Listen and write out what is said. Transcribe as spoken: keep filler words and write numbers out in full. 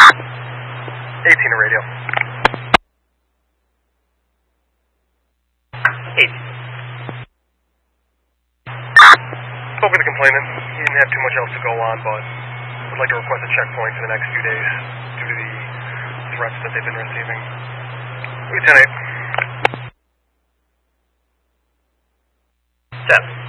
eighteen to radio. eight. Spoke with the complainant. He didn't have too much else to go on, but would like to request a checkpoint for the next few days due to the threats that they've been receiving. Lieutenant. ten.